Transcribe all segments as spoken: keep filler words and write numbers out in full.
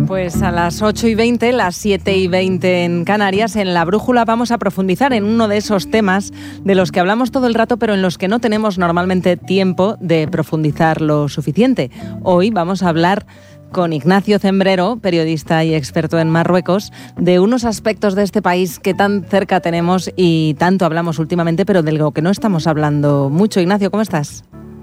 Pues a las ocho y veinte, las siete y veinte en Canarias, en La Brújula vamos a profundizar en uno de esos temas de los que hablamos todo el rato, pero en los que no tenemos normalmente tiempo de profundizar lo suficiente. Hoy vamos a hablar con Ignacio Cembrero, periodista y experto en Marruecos, de unos aspectos de este país que tan cerca tenemos y tanto hablamos últimamente, pero de lo que no estamos hablando mucho. Ignacio, ¿cómo estás?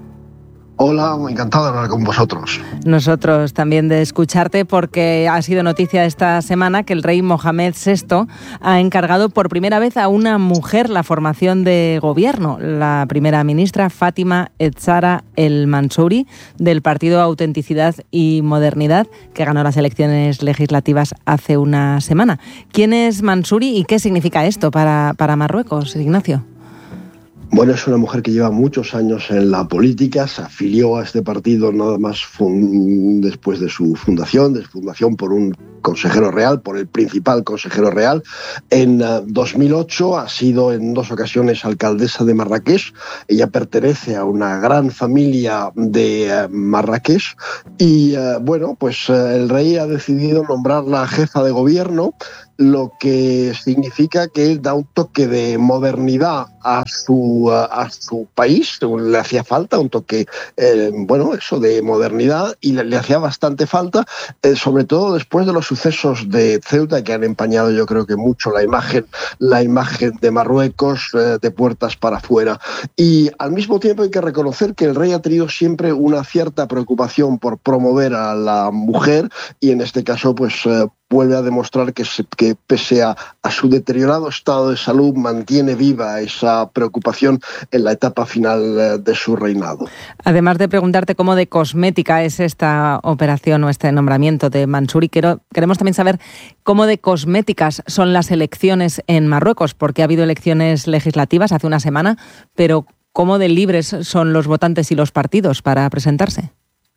Hola, encantado de hablar con vosotros. Nosotros también de escucharte, porque ha sido noticia esta semana que el rey Mohamed sexto ha encargado por primera vez a una mujer la formación de gobierno, la primera ministra Fátima Edzara El Mansouri, del partido Autenticidad y Modernidad, que ganó las elecciones legislativas hace una semana. ¿Quién es Mansouri y qué significa esto para, para Marruecos, Ignacio? Bueno, es una mujer que lleva muchos años en la política, se afilió a este partido nada más fun- después de su fundación, de su fundación por un consejero real, por el principal consejero real. En uh, dos mil ocho ha sido en dos ocasiones alcaldesa de Marrakech. Ella pertenece a una gran familia de uh, Marrakech y, uh, bueno, pues uh, el rey ha decidido nombrarla jefa de gobierno, lo que significa que él da un toque de modernidad a su, a su país. Le hacía falta un toque, eh, bueno, eso de modernidad, y le, le hacía bastante falta, eh, sobre todo después de los sucesos de Ceuta, que han empañado yo creo que mucho la imagen, la imagen de Marruecos, eh, de puertas para afuera. Y al mismo tiempo hay que reconocer que el rey ha tenido siempre una cierta preocupación por promover a la mujer, y en este caso pues eh, vuelve a demostrar que, se, que pese a, a su deteriorado estado de salud, mantiene viva esa preocupación en la etapa final de su reinado. Además de preguntarte cómo de cosmética es esta operación o este nombramiento de Mansouri, quiero, queremos también saber cómo de cosméticas son las elecciones en Marruecos, porque ha habido elecciones legislativas hace una semana, pero cómo de libres son los votantes y los partidos para presentarse.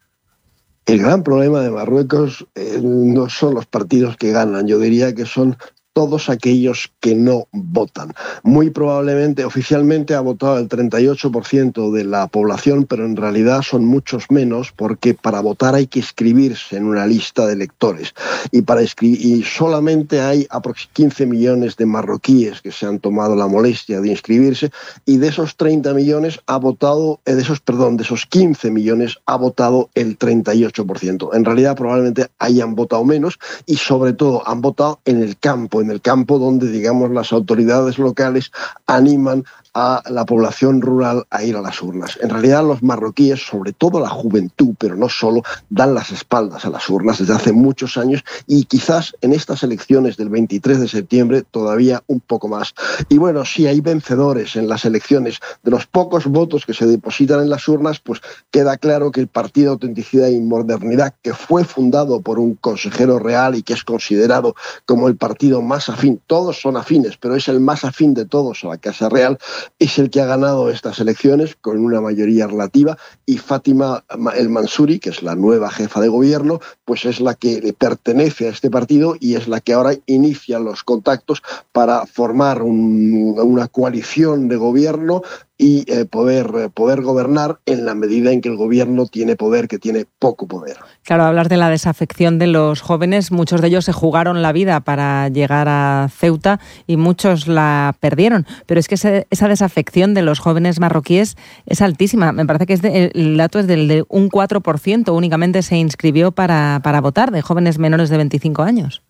El gran problema de Marruecos eh, no son los partidos que ganan, yo diría que son todos aquellos que no votan. Muy probablemente, oficialmente ha votado el treinta y ocho por ciento de la población, pero en realidad son muchos menos, porque para votar hay que inscribirse en una lista de electores. Y, para inscri- y solamente hay aproximadamente quince millones de marroquíes que se han tomado la molestia de inscribirse, y de esos treinta millones ha votado, eh, de esos, perdón, de esos quince millones ha votado el treinta y ocho por ciento. En realidad probablemente hayan votado menos, y sobre todo han votado en el campo, en el campo donde, digamos, las autoridades locales animan a la población rural a ir a las urnas. En realidad los marroquíes, sobre todo la juventud, pero no solo, dan las espaldas a las urnas desde hace muchos años, y quizás en estas elecciones del veintitrés de septiembre todavía un poco más. Y bueno, si hay vencedores en las elecciones. De los pocos votos que se depositan en las urnas, pues queda claro que el Partido Autenticidad y Modernidad, que fue fundado por un consejero real y que es considerado como el partido más afín, todos son afines, pero es el más afín de todos a la Casa Real, es el que ha ganado estas elecciones con una mayoría relativa, y Fátima El Mansouri, que es la nueva jefa de gobierno, pues es la que pertenece a este partido y es la que ahora inicia los contactos para formar un, una coalición de gobierno y eh, poder, eh, poder gobernar en la medida en que el gobierno tiene poder, que tiene poco poder. Claro, hablar de la desafección de los jóvenes, muchos de ellos se jugaron la vida para llegar a Ceuta y muchos la perdieron, pero es que ese, esa desafección de los jóvenes marroquíes es altísima. Me parece que es de, el dato es del de un cuatro por ciento únicamente se inscribió para, para votar, de jóvenes menores de veinticinco años.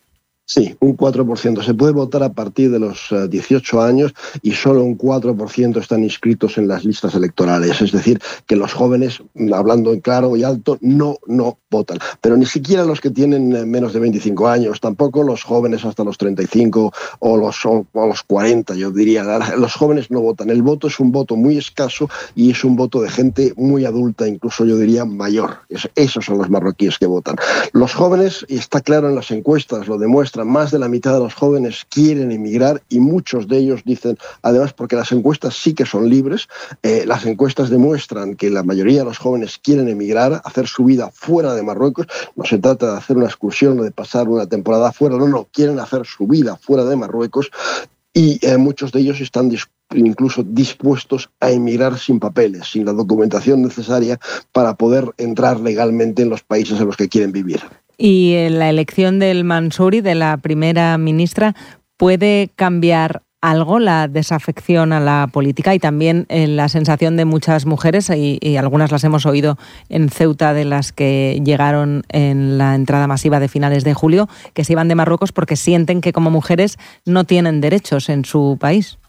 Sí, un cuatro por ciento. Se puede votar a partir de los uh, dieciocho años, y solo un cuatro por ciento están inscritos en las listas electorales. Es decir, que los jóvenes, hablando en claro y alto, no, no votan. Pero ni siquiera los que tienen menos de veinticinco años, tampoco los jóvenes hasta los treinta y cinco o los, o, o los cuarenta, yo diría. Los jóvenes no votan. El voto es un voto muy escaso y es un voto de gente muy adulta, incluso yo diría mayor. Es, esos son los marroquíes que votan. Los jóvenes, y está claro en las encuestas, lo demuestran, más de la mitad de los jóvenes quieren emigrar, y muchos de ellos dicen, además, porque las encuestas sí que son libres, eh, las encuestas demuestran que la mayoría de los jóvenes quieren emigrar, hacer su vida fuera de Marruecos. No se trata de hacer una excursión o de pasar una temporada fuera, no, no, quieren hacer su vida fuera de Marruecos, y eh, muchos de ellos están dispuestos incluso dispuestos a emigrar sin papeles, sin la documentación necesaria para poder entrar legalmente en los países en los que quieren vivir. Y la elección del Mansouri, de la primera ministra, ¿puede cambiar algo la desafección a la política y también eh, la sensación de muchas mujeres, y, y algunas las hemos oído en Ceuta, de las que llegaron en la entrada masiva de finales de julio, que se iban de Marruecos porque sienten que como mujeres no tienen derechos en su país?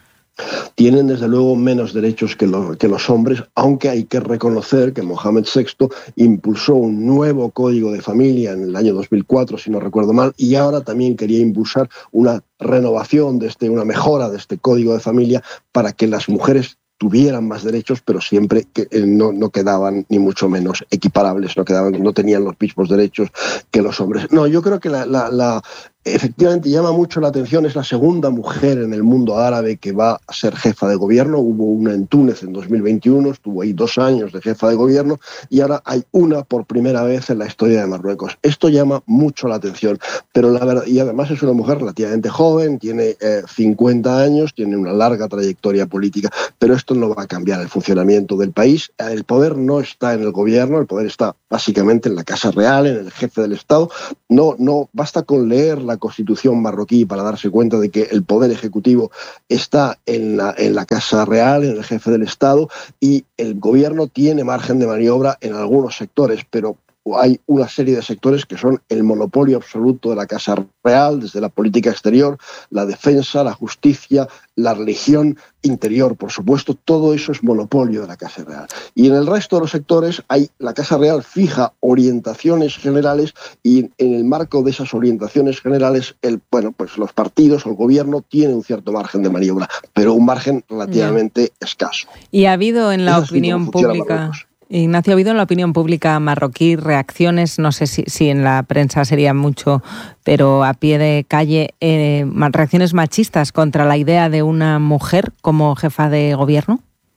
Tienen desde luego menos derechos que, lo, que los hombres, aunque hay que reconocer que Mohamed sexto impulsó un nuevo código de familia en el año dos mil cuatro, si no recuerdo mal, y ahora también quería impulsar una renovación, de este, una mejora de este código de familia para que las mujeres tuvieran más derechos, pero siempre que no, no quedaban ni mucho menos equiparables, no, quedaban, no tenían los mismos derechos que los hombres. No, yo creo que la... la, la efectivamente llama mucho la atención, es la segunda mujer en el mundo árabe que va a ser jefa de gobierno. Hubo una en Túnez en dos mil veintiuno, estuvo ahí dos años de jefa de gobierno, y ahora hay una por primera vez en la historia de Marruecos. Esto llama mucho la atención, pero la verdad, y además es una mujer relativamente joven, tiene eh, cincuenta años, tiene una larga trayectoria política, pero esto no va a cambiar el funcionamiento del país. El poder no está en el gobierno, el poder está básicamente en la Casa Real, en el jefe del Estado. No, no basta con leer la Constitución marroquí para darse cuenta de que el poder ejecutivo está en la, en la Casa Real, en el jefe del Estado, y el gobierno tiene margen de maniobra en algunos sectores, pero hay una serie de sectores que son el monopolio absoluto de la Casa Real, desde la política exterior, la defensa, la justicia, la religión, interior, por supuesto, todo eso es monopolio de la Casa Real. Y en el resto de los sectores hay, la Casa Real fija orientaciones generales, y en el marco de esas orientaciones generales, el, bueno, pues los partidos o el gobierno tienen un cierto margen de maniobra, pero un margen relativamente yeah. escaso. Y ha habido en la es opinión pública... Marruecos. Ignacio, ha habido en la opinión pública marroquí reacciones, no sé si, si en la prensa sería mucho, pero a pie de calle, eh, reacciones machistas contra la idea de una mujer como jefa de gobierno?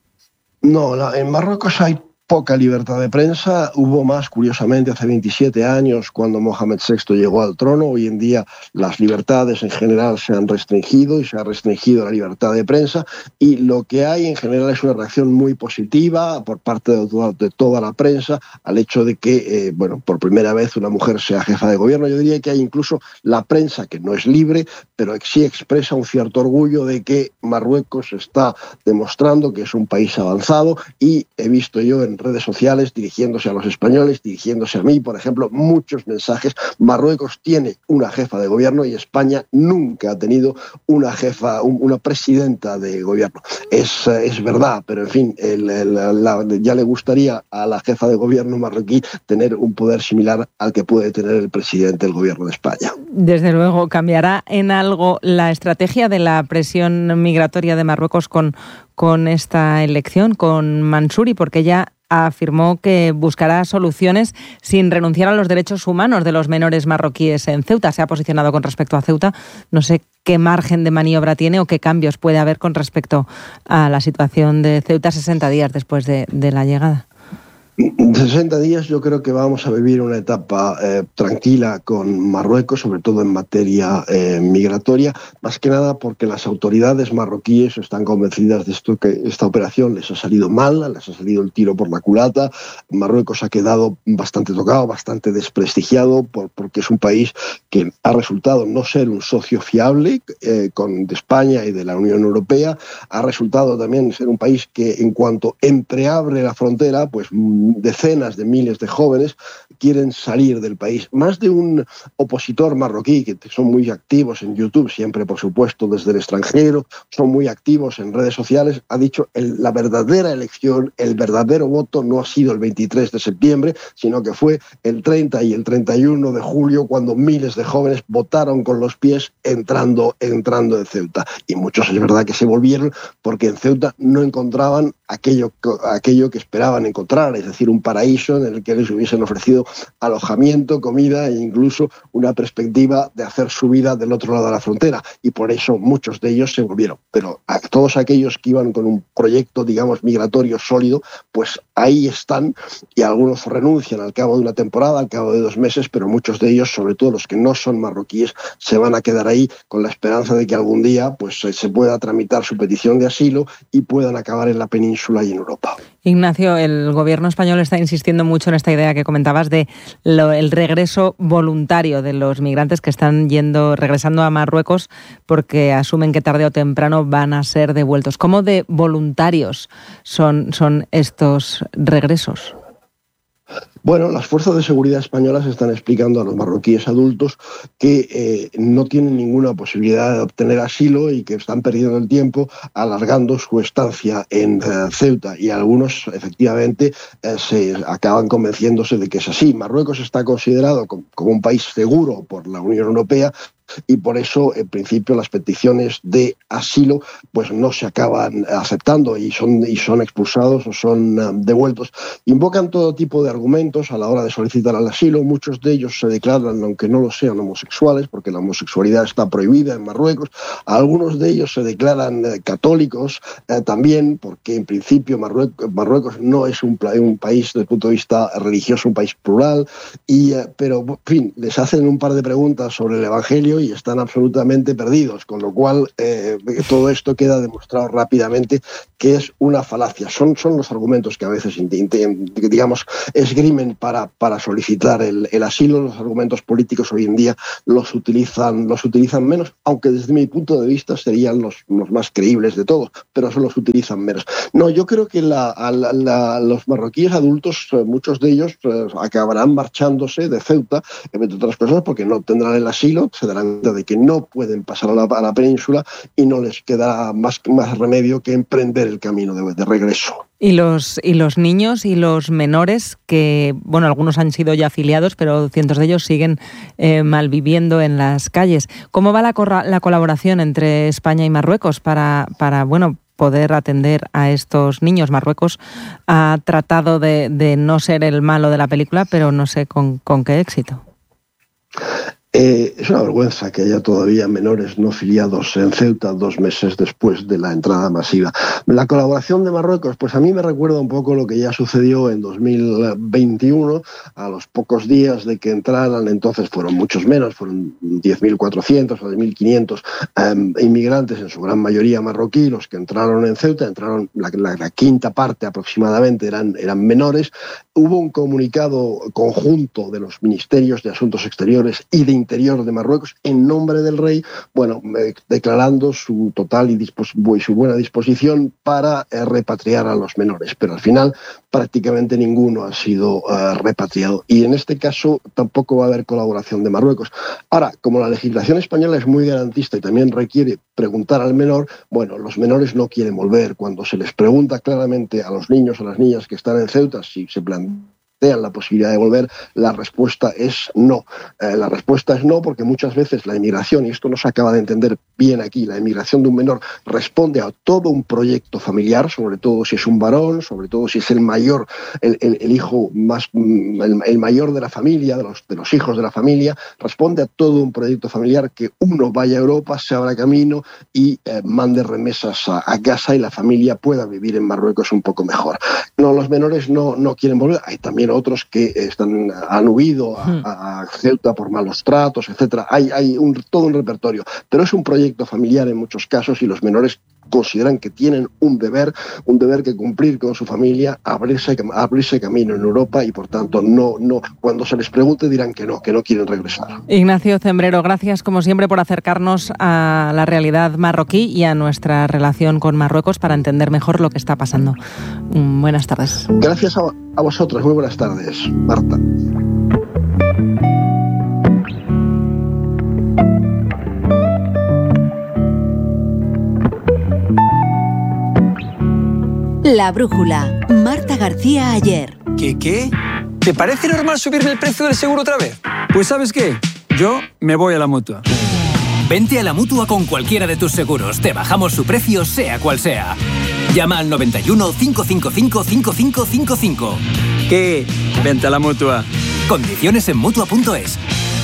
No, la, en Marruecos hay poca libertad de prensa. Hubo más, curiosamente, hace veintisiete años, cuando Mohamed sexto llegó al trono. Hoy en día las libertades en general se han restringido y se ha restringido la libertad de prensa, y lo que hay en general es una reacción muy positiva por parte de toda, de toda la prensa al hecho de que, eh, bueno, por primera vez una mujer sea jefa de gobierno. Yo diría que hay incluso la prensa, que no es libre, pero sí expresa un cierto orgullo de que Marruecos está demostrando que es un país avanzado, y he visto yo en redes sociales, dirigiéndose a los españoles, dirigiéndose a mí, por ejemplo, muchos mensajes. Marruecos tiene una jefa de gobierno y España nunca ha tenido una jefa, una presidenta de gobierno. Es, es verdad, pero en fin, el, el, la, ya le gustaría a la jefa de gobierno marroquí tener un poder similar al que puede tener el presidente del gobierno de España. Desde luego, ¿cambiará en algo la estrategia de la presión migratoria de Marruecos con, con esta elección, con Mansouri? Porque ya afirmó que buscará soluciones sin renunciar a los derechos humanos de los menores marroquíes en Ceuta. Se ha posicionado con respecto a Ceuta. No sé qué margen de maniobra tiene o qué cambios puede haber con respecto a la situación de Ceuta sesenta días después de, de la llegada. En sesenta días yo creo que vamos a vivir una etapa eh, tranquila con Marruecos, sobre todo en materia eh, migratoria, más que nada porque las autoridades marroquíes están convencidas de esto, que esta operación les ha salido mal, les ha salido el tiro por la culata. Marruecos ha quedado bastante tocado, bastante desprestigiado, por, porque es un país que ha resultado no ser un socio fiable eh, con, de España y de la Unión Europea. Ha resultado también ser un país que, en cuanto entreabre la frontera, pues decenas de miles de jóvenes quieren salir del país. Más de un opositor marroquí, que son muy activos en YouTube, siempre por supuesto desde el extranjero, son muy activos en redes sociales, ha dicho el, la verdadera elección, el verdadero voto no ha sido el veintitrés de septiembre, sino que fue el treinta y el treinta y uno de julio, cuando miles de jóvenes votaron con los pies entrando, entrando en Ceuta. Y muchos es verdad que se volvieron porque en Ceuta no encontraban aquello, aquello que esperaban encontrar, es decir, un paraíso en el que les hubiesen ofrecido alojamiento, comida e incluso una perspectiva de hacer su vida del otro lado de la frontera. Y por eso muchos de ellos se volvieron. Pero a todos aquellos que iban con un proyecto, digamos, migratorio sólido, pues ahí están, y algunos renuncian al cabo de una temporada, al cabo de dos meses, pero muchos de ellos, sobre todo los que no son marroquíes, se van a quedar ahí con la esperanza de que algún día pues se pueda tramitar su petición de asilo y puedan acabar en la península y en Europa. Ignacio, el gobierno español está insistiendo mucho en esta idea que comentabas de de lo, el regreso voluntario de los migrantes que están yendo, regresando a Marruecos porque asumen que tarde o temprano van a ser devueltos. ¿Cómo de voluntarios son, son estos regresos? Bueno, las fuerzas de seguridad españolas están explicando a los marroquíes adultos que eh, no tienen ninguna posibilidad de obtener asilo y que están perdiendo el tiempo alargando su estancia en eh, Ceuta, y algunos efectivamente eh, se acaban convenciéndose de que es así. Marruecos está considerado como, como un país seguro por la Unión Europea, y por eso, en principio, las peticiones de asilo pues no se acaban aceptando y son, y son expulsados o son um, devueltos. Invocan todo tipo de argumentos a la hora de solicitar el asilo. Muchos de ellos se declaran, aunque no lo sean, homosexuales, porque la homosexualidad está prohibida en Marruecos. Algunos de ellos se declaran eh, católicos eh, también, porque en principio Marruecos, Marruecos no es un, un país desde el punto de vista religioso, un país plural, y, eh, pero, en fin, les hacen un par de preguntas sobre el Evangelio y están absolutamente perdidos, con lo cual eh, todo esto queda demostrado rápidamente que es una falacia. Son, son los argumentos que a veces digamos esgrimen para, para solicitar el, el asilo. Los argumentos políticos hoy en día los utilizan, los utilizan menos, aunque desde mi punto de vista serían los, los más creíbles de todos, pero solo los utilizan menos. No, yo creo que la, la, la, los marroquíes adultos, muchos de ellos eh, acabarán marchándose de Ceuta, entre otras cosas porque no tendrán el asilo, se darán de que no pueden pasar a la, a la península y no les quedará más, más remedio que emprender el camino de, de regreso. Y los, y los niños y los menores que, bueno, algunos han sido ya afiliados, pero cientos de ellos siguen eh, malviviendo en las calles. ¿Cómo va la, corra, la colaboración entre España y Marruecos para, para bueno, poder atender a estos niños? Marruecos ha tratado de, de no ser el malo de la película, pero no sé con, con qué éxito. Eh, es una vergüenza que haya todavía menores no filiados en Ceuta dos meses después de la entrada masiva. La colaboración de Marruecos, pues a mí me recuerda un poco lo que ya sucedió en dos mil veintiuno, a los pocos días de que entraran, entonces fueron muchos menos, fueron diez mil cuatrocientos o diez mil quinientos eh, inmigrantes, en su gran mayoría marroquí, los que entraron en Ceuta, entraron la, la, la quinta parte aproximadamente eran, eran menores. Hubo un comunicado conjunto de los ministerios de Asuntos Exteriores y de Interior de Marruecos en nombre del rey, bueno, eh, declarando su total y, dispos- y su buena disposición para eh, repatriar a los menores, pero al final prácticamente ninguno ha sido uh, repatriado, y en este caso tampoco va a haber colaboración de Marruecos. Ahora, como la legislación española es muy garantista y también requiere preguntar al menor, bueno, los menores no quieren volver. Cuando se les pregunta claramente a los niños o las niñas que están en Ceuta si se plantean la posibilidad de volver, la respuesta es no. Eh, la respuesta es no porque muchas veces la inmigración, y esto no se acaba de entender bien aquí, la inmigración de un menor responde a todo un proyecto familiar, sobre todo si es un varón, sobre todo si es el mayor, el, el, el hijo más, el, el mayor de la familia, de los, de los hijos de la familia, responde a todo un proyecto familiar, que uno vaya a Europa, se abra camino y eh, mande remesas a, a casa y la familia pueda vivir en Marruecos un poco mejor. No, los menores no, no quieren volver. Hay también otros que están, han huido a, a Ceuta por malos tratos, etcétera. Hay, hay un, todo un repertorio, pero es un proyecto familiar en muchos casos y los menores consideran que tienen un deber, un deber que cumplir con su familia, abrirse, abrirse camino en Europa, y por tanto no, no, cuando se les pregunte dirán que no, que no quieren regresar. Ignacio Cembrero, gracias como siempre por acercarnos a la realidad marroquí y a nuestra relación con Marruecos para entender mejor lo que está pasando. Buenas tardes. Gracias a, a vosotros, muy buenas tardes, Marta. La brújula, Marta García Ayer. ¿Qué qué? ¿Te parece normal subirme el precio del seguro otra vez? Pues ¿sabes qué? Yo me voy a la Mutua. Vente a la Mutua con cualquiera de tus seguros. Te bajamos su precio, sea cual sea. Llama al noventa y uno, cinco cinco cinco, cinco cinco cinco cinco. ¿Qué? Vente a la Mutua. Condiciones en Mutua punto es.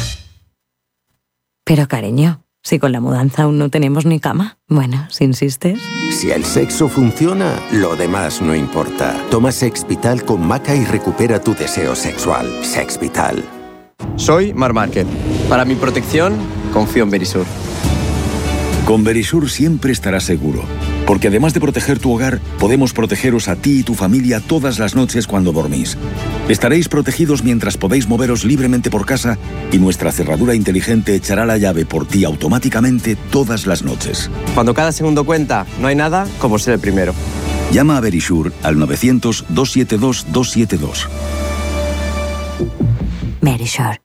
Pero cariño, si con la mudanza aún no tenemos ni cama. Bueno, si insistes. Si el sexo funciona, lo demás no importa. Toma Sexvital con maca y recupera tu deseo sexual. Sexvital. Soy Marc Márquez. Para mi protección, confío en Verisur. Con Verisur siempre estarás seguro, porque además de proteger tu hogar, podemos protegeros a ti y tu familia todas las noches cuando dormís. Estaréis protegidos mientras podéis moveros libremente por casa y nuestra cerradura inteligente echará la llave por ti automáticamente todas las noches. Cuando cada segundo cuenta, no hay nada como ser el primero. Llama a Verisur al novecientos, doscientos setenta y dos, doscientos setenta y dos. Verisur.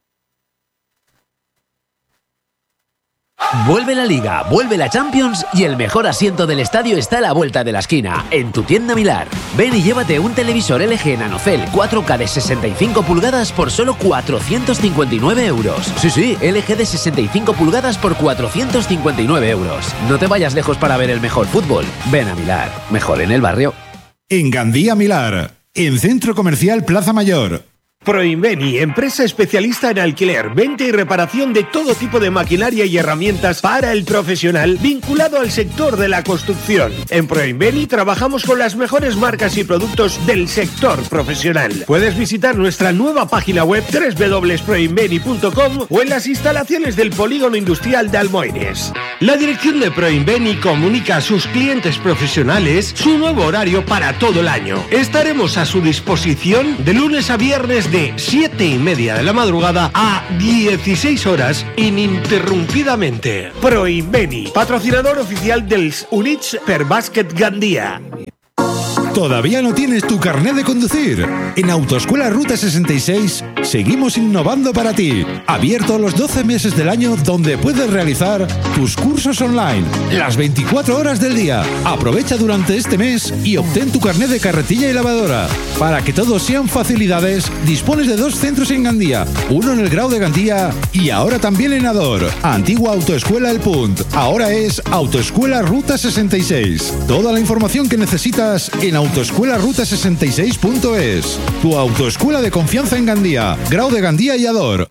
Vuelve la Liga, vuelve la Champions y el mejor asiento del estadio está a la vuelta de la esquina, en tu tienda Milar. Ven y llévate un televisor L G Nanocell cuatro K de sesenta y cinco pulgadas por solo cuatrocientos cincuenta y nueve euros. Sí, sí, L G de sesenta y cinco pulgadas por cuatrocientos cincuenta y nueve euros. No te vayas lejos para ver el mejor fútbol. Ven a Milar, mejor en el barrio. En Gandía Milar, en Centro Comercial Plaza Mayor. Proinveni, empresa especialista en alquiler, venta y reparación de todo tipo de maquinaria y herramientas para el profesional vinculado al sector de la construcción. En Proinveni trabajamos con las mejores marcas y productos del sector profesional. Puedes visitar nuestra nueva página web doble u doble u doble u punto proinveni punto com o en las instalaciones del Polígono Industrial de Almoines. La dirección de Proinveni comunica a sus clientes profesionales su nuevo horario para todo el año. Estaremos a su disposición de lunes a viernes de siete y media de la madrugada a dieciséis horas ininterrumpidamente. Proinveni, patrocinador oficial del Units per Bàsquet Gandía. ¿Todavía no tienes tu carnet de conducir? En Autoescuela Ruta sesenta y seis seguimos innovando para ti. Abierto los doce meses del año donde puedes realizar tus cursos online las veinticuatro horas del día. Aprovecha durante este mes y obtén tu carnet de carretilla y lavadora. Para que todos sean facilidades, dispones de dos centros en Gandía, uno en el Grau de Gandía y ahora también en Ador. Antigua Autoescuela El Punt, ahora es Autoescuela Ruta sesenta y seis. Toda la información que necesitas en autoescuela ruta sesenta y seis punto es. Tu autoescuela de confianza en Gandía, Grau de Gandía y Ador.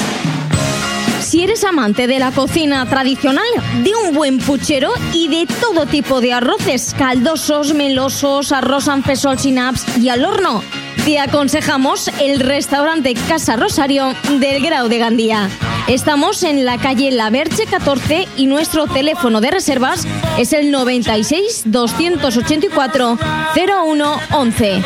Si eres amante de la cocina tradicional, de un buen puchero y de todo tipo de arroces, caldosos, melosos, arroz amb fesol sin apps y al horno, te aconsejamos el restaurante Casa Rosario del Grau de Gandía. Estamos en la calle La Verge catorce y nuestro teléfono de reservas es el noventa y seis, doscientos ochenta y cuatro, cero uno once.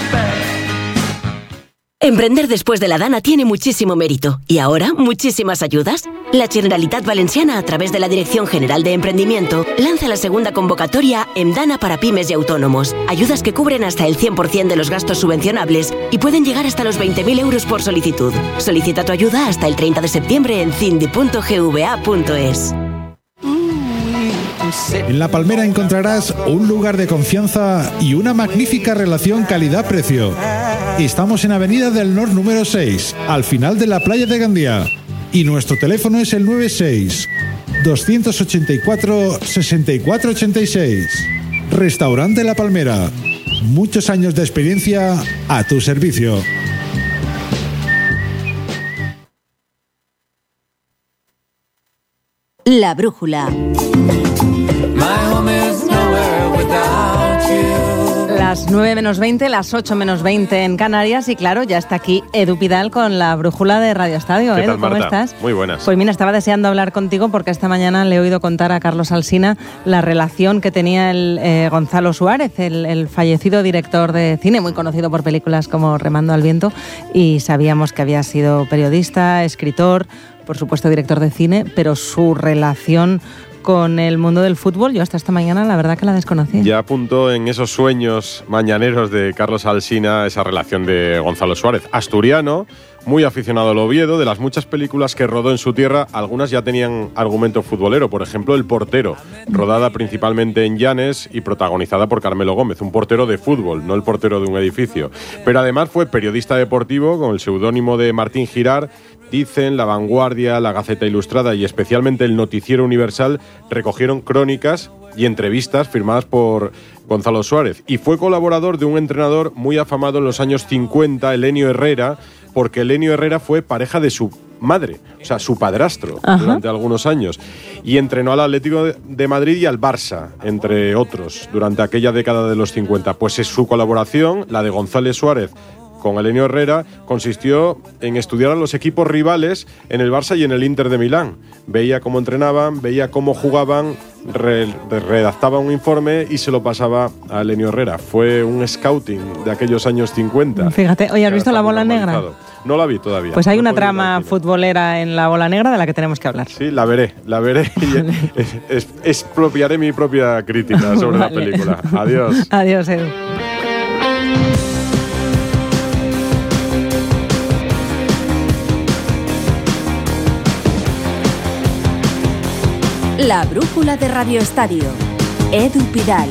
Emprender después de la Dana tiene muchísimo mérito y ahora muchísimas ayudas. La Generalitat Valenciana, a través de la Dirección General de Emprendimiento, lanza la segunda convocatoria en Dana para pymes y autónomos. Ayudas que cubren hasta el cien por ciento de los gastos subvencionables y pueden llegar hasta los veinte mil euros por solicitud. Solicita tu ayuda hasta el treinta de septiembre en cindi punto gva punto es. En La Palmera encontrarás un lugar de confianza y una magnífica relación calidad-precio. Estamos en Avenida del Nord número seis, al final de la playa de Gandía. Y nuestro teléfono es el noventa y seis, doscientos ochenta y cuatro, sesenta y cuatro ochenta y seis. Restaurante La Palmera. Muchos años de experiencia a tu servicio. La Brújula. Las nueve menos veinte, las ocho menos veinte en Canarias y claro, ya está aquí Edu Pidal con la Brújula de Radio Estadio. ¿Qué Edu, tal, ¿cómo Marta? estás? Muy buenas. Pues mira, estaba deseando hablar contigo porque esta mañana le he oído contar a Carlos Alsina la relación que tenía el eh, Gonzalo Suárez, el, el fallecido director de cine, muy conocido por películas como Remando al viento, y sabíamos que había sido periodista, escritor, por supuesto director de cine, pero su relación con el mundo del fútbol, yo hasta esta mañana la verdad que la desconocía. Ya apuntó en esos sueños mañaneros de Carlos Alsina esa relación de Gonzalo Suárez, asturiano, muy aficionado al Oviedo. De las muchas películas que rodó en su tierra, algunas ya tenían argumento futbolero. Por ejemplo, El portero, rodada principalmente en Llanes y protagonizada por Carmelo Gómez, un portero de fútbol, no el portero de un edificio. Pero además fue periodista deportivo con el seudónimo de Martín Girard. Dicen, La Vanguardia, La Gaceta Ilustrada y especialmente el Noticiero Universal recogieron crónicas y entrevistas firmadas por Gonzalo Suárez. Y fue colaborador de un entrenador muy afamado en los años cincuenta, Elenio Herrera, porque Elenio Herrera fue pareja de su madre, o sea, su padrastro. Ajá. Durante algunos años. Y entrenó al Atlético de Madrid y al Barça, entre otros, durante aquella década de los cincuenta. Pues es su colaboración, la de González Suárez con Elenio Herrera consistió en estudiar a los equipos rivales en el Barça y en el Inter de Milán. Veía cómo entrenaban, veía cómo jugaban, re, redactaba un informe y se lo pasaba a Elenio Herrera. Fue un scouting de aquellos años cincuenta. Fíjate, oye, ¿has visto La Bola Negra? No la vi todavía. Pues hay no una trama futbolera en La Bola Negra de la que tenemos que hablar. Sí, la veré, la veré y es, es, expropiaré mi propia crítica sobre vale. la película. Adiós. Adiós, Edu. La brújula de Radio Estadio. Edu Pidal.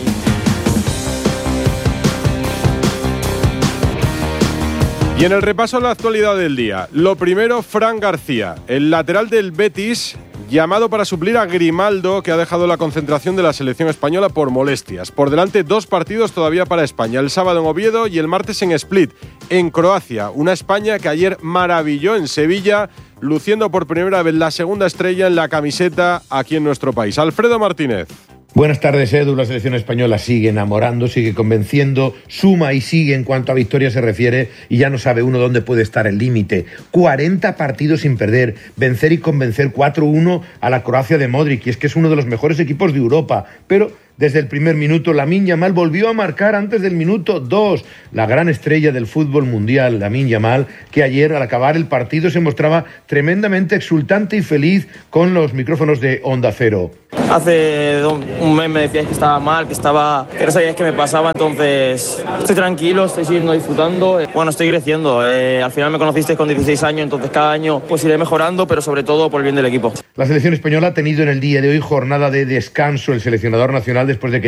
Y en el repaso a la actualidad del día, lo primero, Fran García, el lateral del Betis, llamado para suplir a Grimaldo, que ha dejado la concentración de la selección española por molestias. Por delante, dos partidos todavía para España, el sábado en Oviedo y el martes en Split, en Croacia. Una España que ayer maravilló en Sevilla, luciendo por primera vez la segunda estrella en la camiseta aquí en nuestro país. Alfredo Martínez. Buenas tardes, Edu. La selección española sigue enamorando, sigue convenciendo, suma y sigue en cuanto a victoria se refiere y ya no sabe uno dónde puede estar el límite. cuarenta partidos sin perder, vencer y convencer cuatro uno a la Croacia de Modric, y es que es uno de los mejores equipos de Europa, pero desde el primer minuto Lamine Yamal volvió a marcar antes del minuto dos. La gran estrella del fútbol mundial, Lamine Yamal, que ayer al acabar el partido se mostraba tremendamente exultante y feliz con los micrófonos de Onda Cero. Hace un mes me decíais que estaba mal, que estaba que no sabíais qué me pasaba, entonces estoy tranquilo, estoy siguiendo disfrutando. Bueno, estoy creciendo. Eh, al final me conocisteis con dieciséis años, entonces cada año pues iré mejorando, pero sobre todo por el bien del equipo. La selección española ha tenido en el día de hoy jornada de descanso. El seleccionador nacional, después de que